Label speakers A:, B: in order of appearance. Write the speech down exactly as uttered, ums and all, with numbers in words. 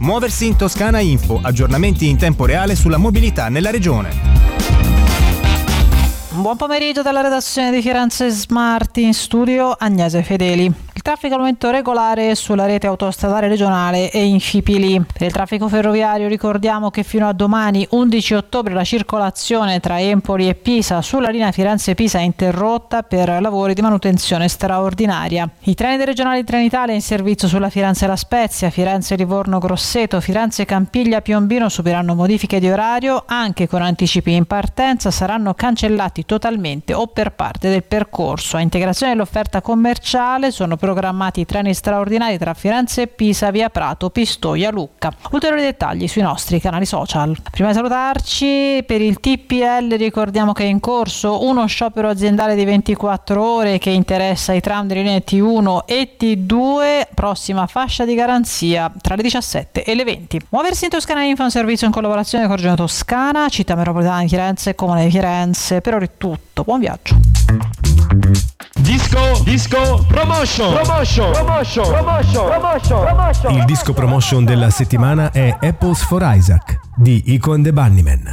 A: Muoversi in Toscana Info, aggiornamenti in tempo reale sulla mobilità nella regione.
B: Buon pomeriggio dalla redazione di Firenze Smart, in studio Agnese Fedeli. Il traffico al momento regolare sulla rete autostradale regionale e in Scipili. Per il traffico ferroviario ricordiamo che fino a domani undici ottobre la circolazione tra Empoli e Pisa sulla linea Firenze-Pisa è interrotta per lavori di manutenzione straordinaria. I treni dei regionali Trenitalia in servizio sulla Firenze-La Spezia, Firenze-Livorno-Grosseto, Firenze-Campiglia-Piombino subiranno modifiche di orario anche con anticipi in partenza, saranno cancellati totalmente o per parte del percorso. A integrazione dell'offerta commerciale sono programmati treni straordinari tra Firenze e Pisa, via Prato, Pistoia, Lucca. Ulteriori dettagli sui nostri canali social. Prima di salutarci, per il T P L ricordiamo che è in corso uno sciopero aziendale di ventiquattro ore che interessa i tram delle linee T uno e T due, prossima fascia di garanzia tra le diciassette e le venti. Muoversi in Toscana Info è un servizio in collaborazione con Regione Toscana, Città Metropolitana di Firenze e Comune di Firenze. Per ora è tutto, buon viaggio.
C: Disco, disco, promotion, promotion, promotion, promotion, promotion, promotion.
D: Il disco promotion della settimana è Apples for Isaac di Iko and the Bunnymen.